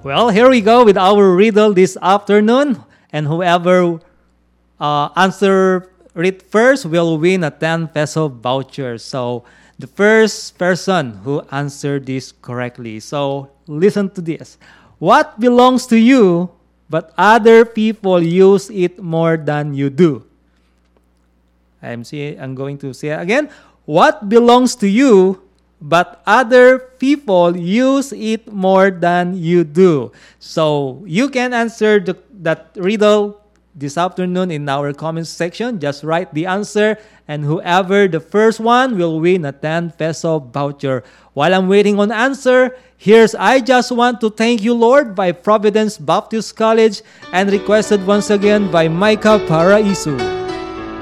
Well, here we go with our riddle this afternoon. And whoever answer it first will win a 10 peso voucher. So the first person who answered this correctly. So listen to this. What belongs to you, but other people use it more than you do? I'm going to say it again. What belongs to you, but other people use it more than you do? So you can answer that riddle this afternoon in our comments section. Just write the answer, and whoever the first one will win a 10 peso voucher. While I'm waiting on answer, here's I Just Want to Thank You, Lord by Providence Baptist College, and requested once again by Micah Paraiso.